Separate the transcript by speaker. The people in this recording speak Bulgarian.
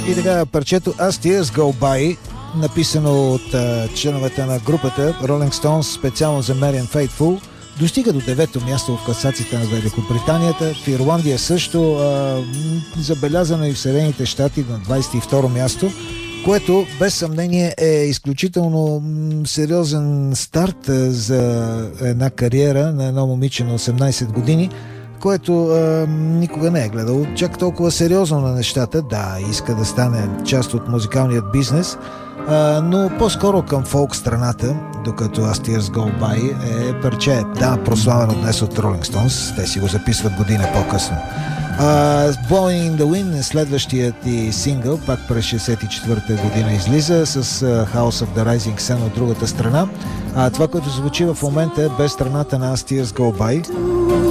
Speaker 1: И така, парчето As Tears Go By, написано от членовете на групата Rolling Stones специално за Marianne Faithfull, достига до 9-то място в класациите на Великобританията. В Ирландия също, забелязано и в Съединените щати на 22-ро място, което без съмнение е изключително сериозен старт за една кариера на едно момиче на 18 години, което никога не е гледал чак толкова сериозно на нещата. Да, иска да стане част от музикалният бизнес, но по-скоро към фолк страната, докато As Tears Go By е парче, да, прославено днес от Rolling Stones, те си го записват година по-късно. Blowing in the Wind е следващият и сингъл, пак през 64-та година излиза с House of the Rising Sun от другата страна. Това, което звучи в момента е без страната на As Tears Go By.